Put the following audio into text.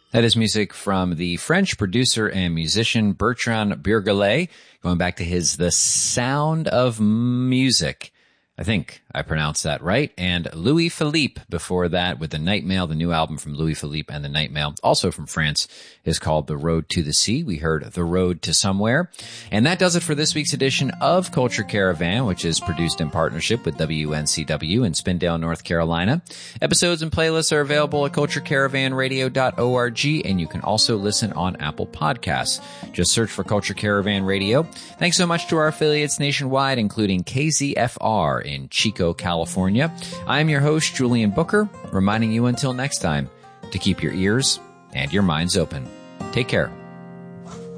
That is music from the French producer and musician Bertrand Burgalet, going back to his The Sound of Music. I think I pronounced that right. And Louis Philippe before that with The Night Mail. The new album from Louis Philippe and The Night Mail, also from France, is called The Road to the Sea. We heard The Road to Somewhere. And that does it for this week's edition of Culture Caravan, which is produced in partnership with WNCW in Spindale, North Carolina. Episodes and playlists are available at culturecaravanradio.org, and you can also listen on Apple Podcasts. Just search for Culture Caravan Radio. Thanks so much to our affiliates nationwide, including KZFR in Chico, California. I'm your host, Julian Booker, reminding you until next time to keep your ears and your minds open. Take care.